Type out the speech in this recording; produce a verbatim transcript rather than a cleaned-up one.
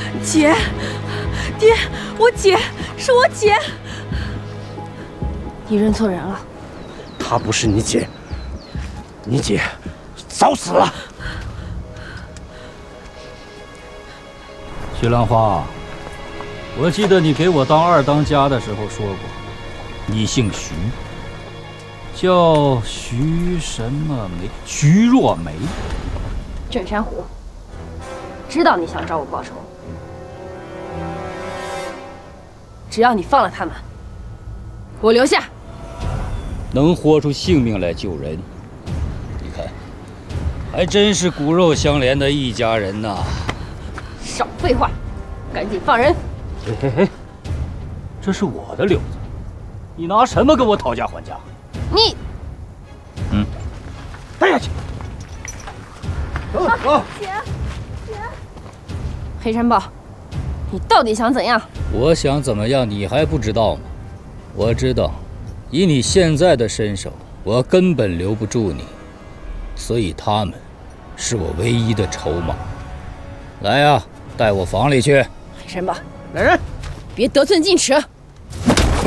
姐，爹，我姐，是我姐。 你认错人了。 她不是你姐，你姐早死了。 徐兰花，我记得你给我当二当家的时候说过，你姓徐，叫徐什么梅？徐若梅。 镇山虎，知道你想找我报仇，只要你放了他们，我留下。 能豁出性命来救人，你看，还真是骨肉相连的一家人呐！ 少废话，赶紧放人！ 嘿嘿嘿，这是我的瘤子，你拿什么跟我讨价还价？ 你， 嗯，带下去。走走。 姐，姐，黑山豹，你到底想怎样？ 我想怎么样，你还不知道吗？我知道。以你现在的身手，我根本留不住你，所以他们是我唯一的筹码。来呀，带我房里去。 黑山豹， 来人， 别得寸进尺。